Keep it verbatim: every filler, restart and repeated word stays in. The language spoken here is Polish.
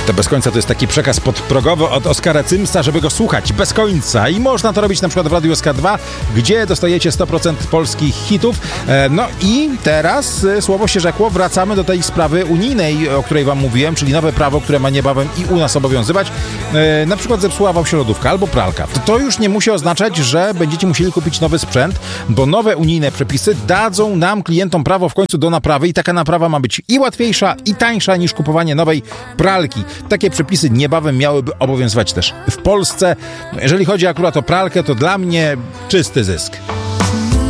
To bez końca to jest taki przekaz podprogowy od Oskara Cymsa, żeby go słuchać bez końca. I można to robić na przykład w Radiu S K dwa, gdzie dostajecie sto procent polskich hitów. No i teraz, słowo się rzekło, wracamy do tej sprawy unijnej, o której wam mówiłem, czyli nowe prawo, które ma niebawem i u nas obowiązywać. Na przykład zepsuła wam się lodówka albo pralka. To, to już nie musi oznaczać, że będziecie musieli kupić nowy sprzęt, bo nowe unijne przepisy dadzą nam, klientom, prawo w końcu do naprawy i taka naprawa ma być i łatwiejsza, i tańsza niż kupowanie nowej pralki. Takie przepisy niebawem miałyby obowiązywać też w Polsce. Jeżeli chodzi akurat o pralkę, to dla mnie czysty zysk.